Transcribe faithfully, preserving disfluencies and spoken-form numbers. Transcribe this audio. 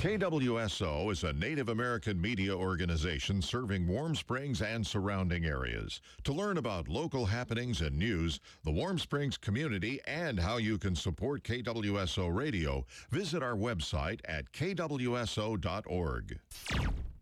K W S O is a Native American media organization serving Warm Springs and surrounding areas. To learn about local happenings and news, the Warm Springs community, and how you can support K W S O Radio, visit our website at k w s o dot org.